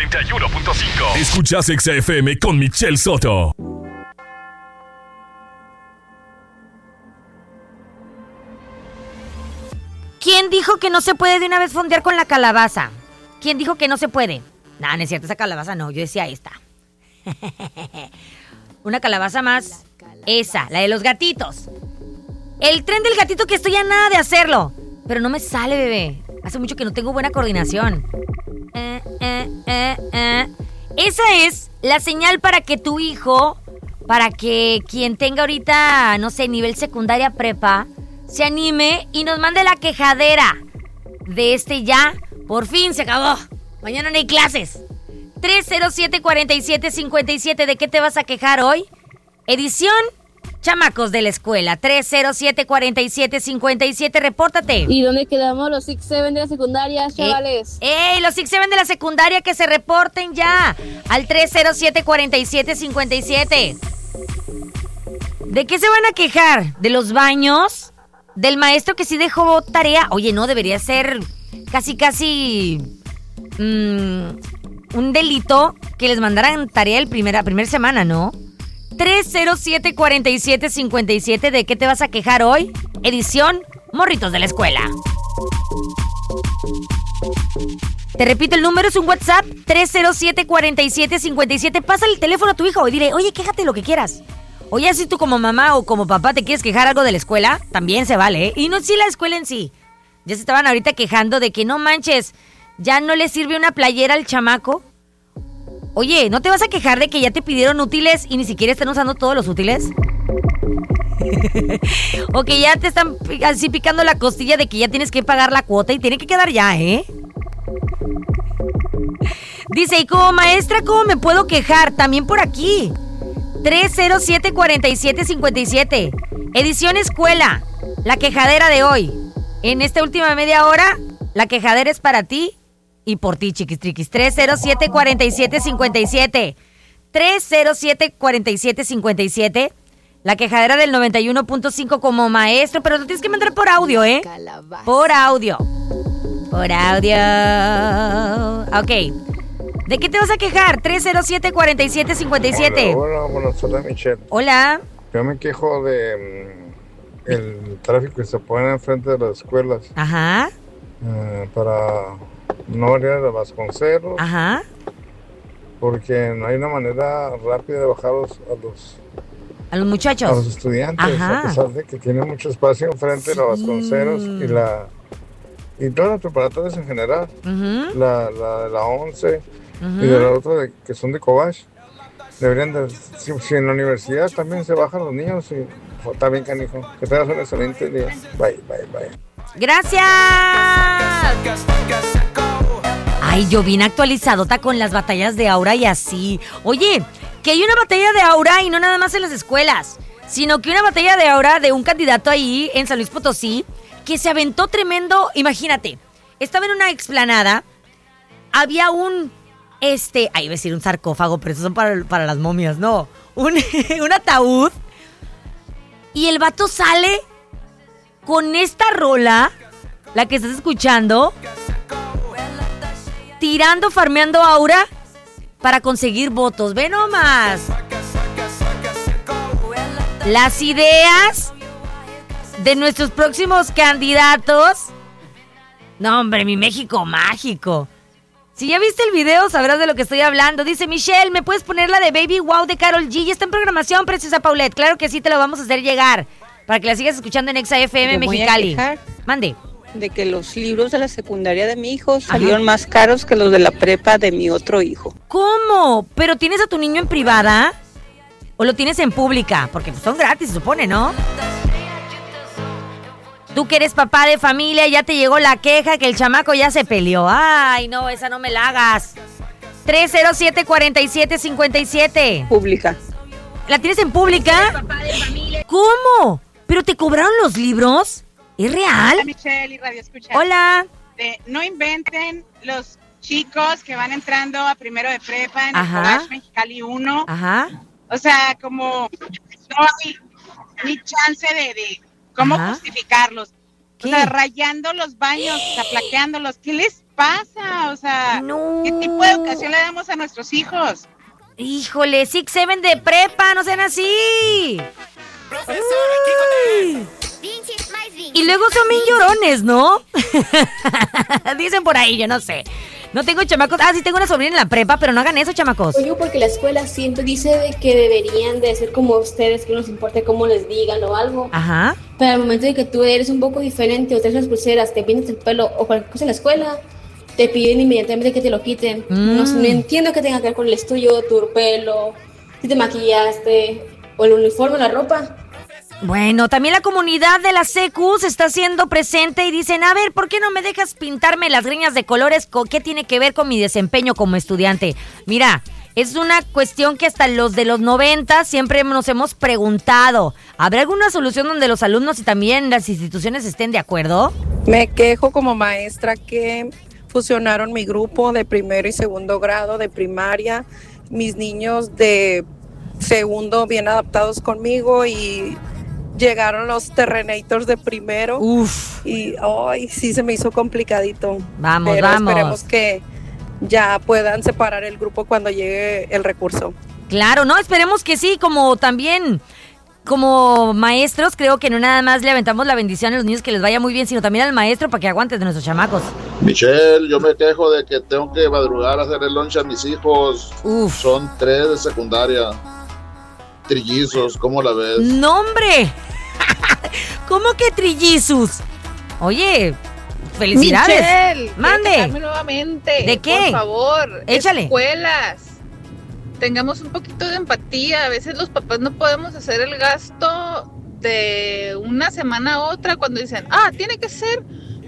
91.5. Escuchas Exa FM con Michelle Soto. ¿Quién dijo que no se puede de una vez fondear con la calabaza? ¿Quién dijo que no se puede? No es cierto, esa calabaza no, yo decía esta. Una calabaza más, esa, la de los gatitos. El tren del gatito que estoy a nada de hacerlo. Pero no me sale, bebé. Hace mucho que no tengo buena coordinación. Esa es la señal para que tu hijo, para que quien tenga ahorita, no sé, nivel secundaria prepa, se anime y nos mande la quejadera de ya. Por fin se acabó. Mañana no hay clases. 307-4757. ¿De qué te vas a quejar hoy? Edición Chamacos de la Escuela. 307-4757. Repórtate. ¿Y dónde quedamos los 6-7 de la secundaria, chavales? Los 6-7 de la secundaria que se reporten ya al 307-4757. ¿De qué se van a quejar? ¿De los baños? ¿Del maestro que sí dejó tarea? Oye, no, debería ser casi un delito que les mandaran tarea la primera semana, ¿no? 307-4757. ¿De qué te vas a quejar hoy? Edición Morritos de la Escuela. Te repito el número, es un WhatsApp 307-4757. Pásale el teléfono a tu hijo y dile, oye, quéjate lo que quieras. Oye, si tú como mamá o como papá te quieres quejar algo de la escuela, también se vale, ¿eh? Y no si la escuela en sí. Ya se estaban ahorita quejando de que no manches, ya no le sirve una playera al chamaco. Oye, ¿no te vas a quejar de que ya te pidieron útiles y ni siquiera están usando todos los útiles? O que ya te están así picando la costilla de que ya tienes que pagar la cuota y tiene que quedar ya, ¿eh? Dice, y como maestra, ¿cómo me puedo quejar? También por aquí. 307-4757. Edición Escuela. La quejadera de hoy. En esta última media hora, la quejadera es para ti y por ti, chiquistriquis. 307-4757. 307-4757. La quejadera del 91.5 como maestro, pero lo tienes que mandar por audio, ¿eh? Por audio. Por audio. Ok. ¿De qué te vas a quejar? 307-4757. Hola, buenas tardes, Michelle. Hola. Yo me quejo de el tráfico que se pone enfrente de las escuelas. Ajá. Para no ir a Vasconcelos. Ajá. Porque no hay una manera rápida de bajar a los muchachos. A los estudiantes. Ajá. A pesar de que tiene mucho espacio enfrente de la Vasconcelos y todas las preparatorias en general. Uh-huh. La de la 11 y de la otra que son de Cobach. Deberían de, si en la universidad también se bajan los niños, y está bien, canijo. Que tengas un excelente día. Bye. Gracias. Ay, yo bien actualizadota con las batallas de Aura y así. Oye, que hay una batalla de Aura y no nada más en las escuelas, sino que una batalla de Aura de un candidato ahí en San Luis Potosí que se aventó tremendo. Imagínate, estaba en una explanada, había un iba a decir un sarcófago, pero esos son para las momias, no. Un ataúd. Y el vato sale con esta rola, la que estás escuchando, farmeando Aura para conseguir votos. Ve nomás. Las ideas de nuestros próximos candidatos. No, hombre, mi México mágico. Si ya viste el video, sabrás de lo que estoy hablando. Dice Michelle, ¿me puedes poner la de Baby Wow de Karol G? Ya está en programación, preciosa Paulette. Claro que sí, te lo vamos a hacer llegar para que la sigas escuchando en Exa FM Mexicali. Mande. De que los libros de la secundaria de mi hijo salieron más caros que los de la prepa de mi otro hijo. ¿Cómo? ¿Pero tienes a tu niño en privada? ¿O lo tienes en pública? Porque son gratis, se supone, ¿no? Tú que eres papá de familia, ya te llegó la queja que el chamaco ya se peleó. Ay, no, esa no me la hagas. 307-4757. Pública. ¿La tienes en pública? ¿Cómo? ¿Pero te cobraron los libros? ¿Es real? Hola, Michelle y Radio Escucha. Hola. No inventen los chicos que van entrando a primero de prepa en el College Mexicali 1. Ajá. O sea, como no hay ni chance de cómo justificarlos. ¿Qué? O sea, rayando los baños, o sea, plaqueándolos. ¿Qué les pasa? O sea, no. ¿Qué tipo de educación le damos a nuestros hijos? Híjole, 6-7 de prepa, no sean así. Uy. Y luego son bien llorones, ¿no? Dicen por ahí, yo no sé. No tengo chamacos. Sí tengo una sobrina en la prepa, pero no hagan eso, chamacos. Yo porque la escuela siempre dice de que deberían de ser como ustedes, que no les importe cómo les digan o algo. Ajá. Pero al momento de que tú eres un poco diferente o traes las pulseras, te pintas el pelo o cualquier cosa en la escuela, te piden inmediatamente que te lo quiten. No entiendo que tenga que ver con el estudio, tu pelo, si te maquillaste o el uniforme, la ropa. Bueno, también la comunidad de la secu se está haciendo presente y dicen, a ver, ¿por qué no me dejas pintarme las greñas de colores? ¿Qué tiene que ver con mi desempeño como estudiante? Mira, es una cuestión que hasta los de los 90 siempre nos hemos preguntado. ¿Habrá alguna solución donde los alumnos y también las instituciones estén de acuerdo? Me quejo como maestra que fusionaron mi grupo de primero y segundo grado de primaria, mis niños de segundo bien adaptados conmigo y llegaron los Terrenators de primero. Uf. Y sí se me hizo complicadito. Vamos. Esperemos que ya puedan separar el grupo cuando llegue el recurso. Claro, no, esperemos que sí, como también como maestros, creo que no nada más le aventamos la bendición a los niños que les vaya muy bien, sino también al maestro para que aguanten de nuestros chamacos. Michelle, yo me quejo de que tengo que madrugar a hacer el lunch a mis hijos. Uf. Son 3 de secundaria. Trillizos, ¿cómo la ves? ¡No, hombre! ¿Cómo que trillizos? Oye, felicidades. Michelle, mande. Nuevamente. ¿De qué? Por favor, échale. Escuelas. Tengamos un poquito de empatía. A veces los papás no podemos hacer el gasto de una semana a otra cuando dicen, tiene que ser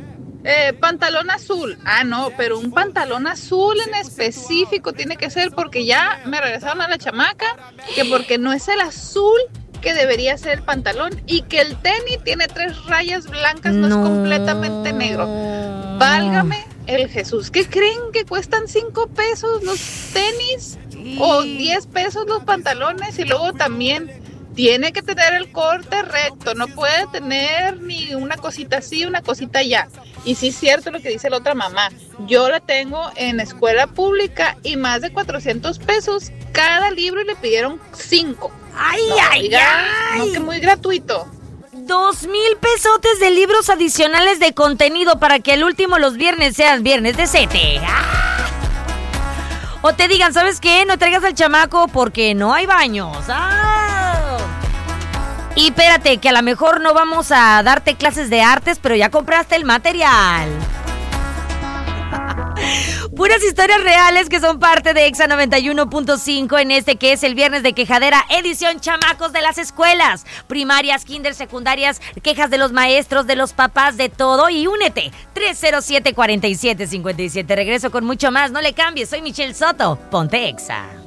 pantalón azul. No, pero un pantalón azul en específico tiene que ser porque ya me regresaron a la chamaca que porque no es el azul que debería ser el pantalón y que el tenis tiene 3 rayas blancas, no es completamente negro. Válgame el Jesús. ¿Qué creen que cuestan 5 pesos los tenis o 10 pesos los pantalones? Y luego también tiene que tener el corte recto, no puede tener ni una cosita así, una cosita allá. Y sí es cierto lo que dice la otra mamá, yo la tengo en escuela pública y más de 400 pesos cada libro y le pidieron 5. No, que muy gratuito. 2,000 pesotes de libros adicionales de contenido para que el último los viernes sean viernes de sete. O te digan, ¿sabes qué? No traigas al chamaco porque no hay baños. Y espérate, que a lo mejor no vamos a darte clases de artes, pero ya compraste el material. Puras historias reales que son parte de Exa 91.5 en este que es el viernes de quejadera, edición chamacos de las escuelas, primarias, kinder, secundarias, quejas de los maestros, de los papás, de todo. Y únete, 307-4757. Regreso con mucho más, no le cambies, soy Michelle Soto, ponte Exa.